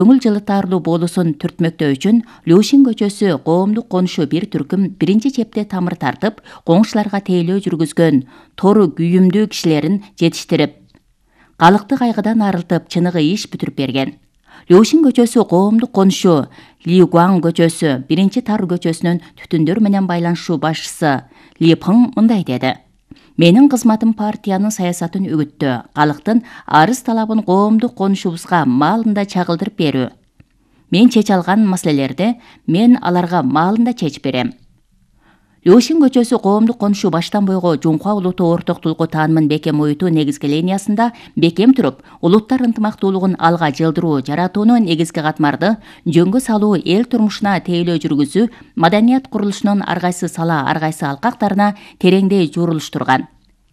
көңүл жылытарлуу болуусун түртмөктөө үчүн Люшин көчөсү коомдук конушу бир түркүм биринчи чепте тамыр тартып, коңшуларга тейлөө жүргүзгөн тору күйүмдүү кишилерин жетиштирип, калыкты кайгыдан арылтып, чыныгы иш бүтүрүп берген. Люшин көчөсү коомдук конушу, Ли Гуаң көчөсү биринчи тар көчөсүнүн түтүндөр менен байланышуу башчысы Ли Пың мындай деди: Менин кызматым партиянын саясатын үгүттөө, калктын арыз талабын коомдук конушубузга маалында чагылдырып берүү. Мен чече алган маселелерди мен аларга маалында чечип берем. Люшин көчөсү коомдук конушу баштан бойго Жунхва улуттуу орток тулку таанымын бекем уютуу негизги линиясында бекем туруп, улуттар ынтымактуулугун алга жылдыруу, жаратуунун негизги катмарды жөнгө салуу, эл турмушуна тейлөө жүргүзүү, маданият курулушунун ар кайсы сала, ар кайсы алкактарына тереңдей журулуштурган.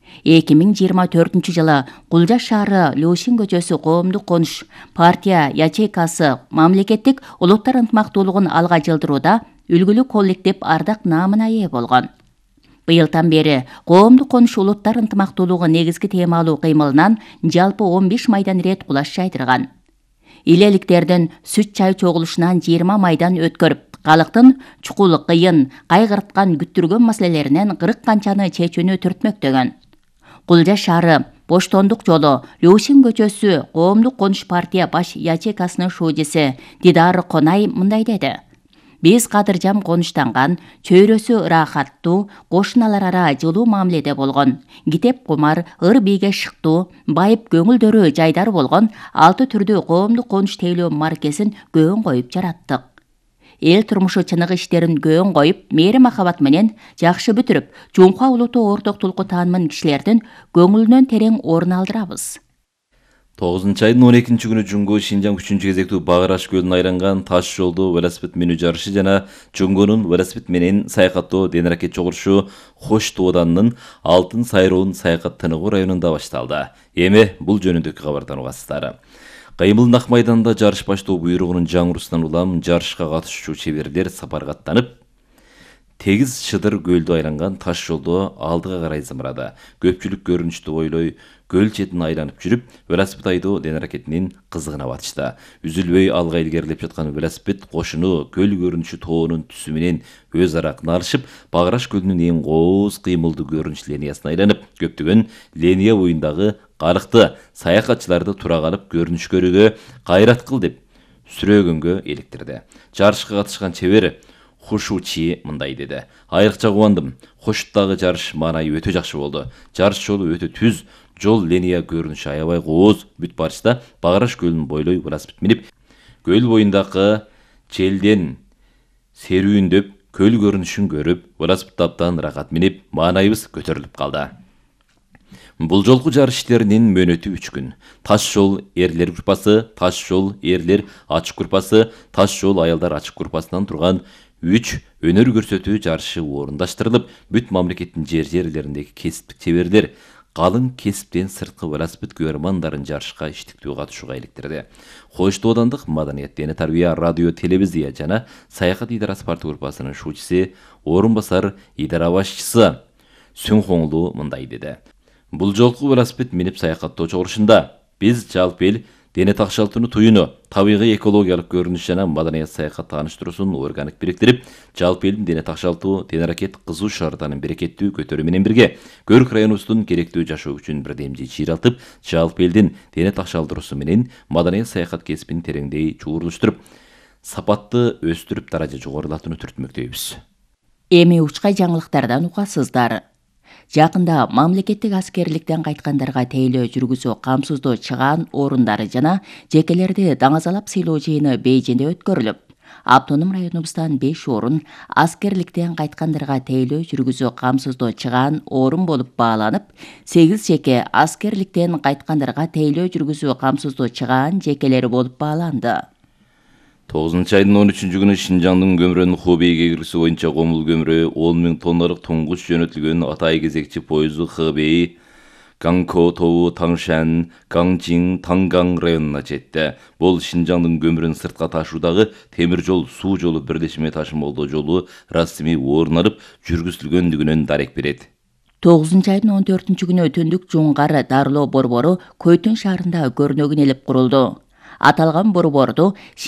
2024 жылы Кулжа шаары Люшин көчөсү коомдук конуш партия ячейкасы мамлекеттик улуттар ынтымактуулугун алга жылдырууда үлгүлүү коллектив ардак наамына ээ болгон. Быйылдан бери коомдук конуш улуттар ынтымактуулугу негизги темалуу кыймылынан жалпы 15 майдан рет кулаш жайдырган. Илеликтердин сүт чай чогулушунан 20 майдан өткөрүп, калктын чукул, кыйын, кайгырткан, күттүргөн маселелеринен 40 канчаны чечүүнү түртмөктөгөн. Кулжа шаары Боштондук жолу Люшин көчөсү коомдук конуш партия баш ячейкасынын шуудиси Дидар Конай мындай деди: Биз кадыржам конуштанган, чөйрөсү ырахаттуу, кошуналар ара жылуу мамиледе болгон, китеп кумар, ыр бийге шыктуу, байып көңүлдөрү жайдар болгон 6 түрдүү коомдук конуш тейлөө маркесин көөн коюп жараттык. Эл турмушу чыныгы иштерин көөн коюп, мээри махабат менен жакшы бүтүрүп, Жунхва улуттуу орток тулку таанымын кишилердин көңүлүнөн терең орун алдырабыз. 9-айдын 12-күнү Жуңго Шинжаң 3-кезектүү Багыраш көлүнө айланган таш жолду велосипед минүү жарышы жана Жуңгонун велосипед менен саякаттоо ден-аракет чогулушу Хош Тооданынын Алтын Сайроон саякат тыныгуу районунда башталды. Эми бул жөнүндөгү кабардан угасыздар. Кыймыл Нак майданда жарыш баштоо буйругунун жаңырусунан улам жарышка катышуучу чеберлер сапарга аттанып, тегиз Шыдыр көлдү айланган таш жолдо алдыга карай зымырады. Көпчүлүк көрүнүштү бойлой көл четин айланып жүрүп, велосипед айдоо ден-аракетинин кызыгына батышты. Үзүлбөй алга илгерилеп жаткан велосипед кошуну көл көрүнүшү тоонун түсү менен өз ара кыналышып, Багыраш көлүнүн эң кооз кыймылдуу көрүнүш линиясына айланып, көптөгөн линия боюндагы карыкты саякатчыларды тура калып көрүнүш көрүүгө кайрат кыл деп сүрөөгөнгө электирди. Жарышка катышкан чебер Хушучи мындай деди: Айрыкча кубандым. Хошуттагы жарыш маанайы өтө жакшы болду. Жарыш жолу өтө түз, жол линия көрүнүшү аябай кооз. Бүт барышта Багыраш көлүнүн бойлой велосипед минип, көл боюндагы желден серүүндөп, көл көрүнүшүн көрүп, велосипед абдан рахат минип, маанайыбыз көтөрүлүп калды. Бул жолку жарыш иштеринин мөөнөтү 3 күн. Таш жол эрлер группасы, таш жол эрлер ачык группасы, таш жол аялдар ачык группасынан турган 3 өнөр көрсөтүү жарышы орундаштырылып, бүт мамлекеттин жерлериндеги кесиптик чеберлер калың кесиптен сырткы велосипед көрөрмандарын жарышка иштиктүү катышууга иликтирди. Хош Тоодандык Маданият дене тарбия радио телевизия жана саякат идарасы партия группасынын шуучусы, орун басар идара башчысы Сүнхоңлу мындай деди: Бул жолку велосипед минип саякаттоо чогулушунда биз жалпы эл дене такшалтууну туюну, табигый экологиялык көрүнүш жана маданият саякат тааныштыруусун органик бириктирип, жалпы элдин дене такшалтуу, ден-аракет кызуу шаарданын берекеттүү көтөрүү менен бирге Көрк районубуздун керектүү жашоо үчүн бирдемжи чыйралтып, жалпы элдин дене такшалтыруусу менен маданият саякат кесибин тереңдей чуурулуштуруп, сапатты өстүрүп, даража жогорулатууну түртмөктөйбүз. Эми учкай жаңылыктардан угасыздар. Жакында мамлекеттик аскерликтен кайткандарга тейлөө жүргүзүү камсыздоо чыгаан орундары жана жекелерди даңазалап сыйлоо жыйыны Бейжиңде өткөрүлүп, автоном районубуздан 5 орун аскерликтен кайткандарга тейлөө жүргүзүү камсыздоо чыгаан орун болуп бааланып, 8 жеке аскерликтен кайткандарга тейлөө жүргүзүү камсыздоо чыгаан жекелери болуп бааланды. 9-айдын 13-күнү Шинжаңдын көмүрөнүн Хубейге киргизүү боюнча комул көмүрө 10 000 тонналык туңгуч жөнөтүлгөн Атай кезекчи поезду Хэбэй, Гангкоу, Таңшан, Гаңжиң, Таңгаң районуна жетти. Бул Шинжаңдын көмүрүн сыртка ташуудагы темир жол, суу жолу бирлешме ташымалдоо жолу расмий орун алып жүргүзүлгөндүгүнөн дарек берет. 9-айдын 14-күнү түндүк Жуңгар дарылоо борбору Көйтүн шаарында көрнөгүн элеп курулду. аталган борборду